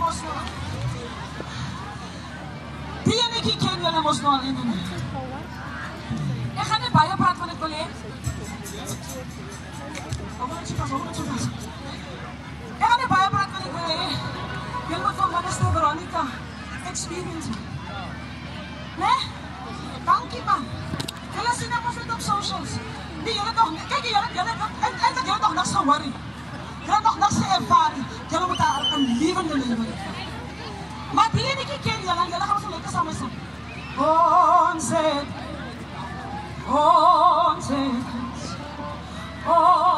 Die enetjie ken julle mos nou al en nie. Ek gaan nie baie praat van dit wil hê. Ek gaan nie baie praat van dit wil hê. Julle moet van Minister Veronica experience. Nee? Dankie man. Julle sien ek ons op socials. Nee, julle nog, kyk julle nog niks ge-worry. Julle nog niks ge-ervaring. Julle moet daar 'n lewende lewe hê. Maar die enetjie ken julle en julle gaan so lekker saam sing. Ons het,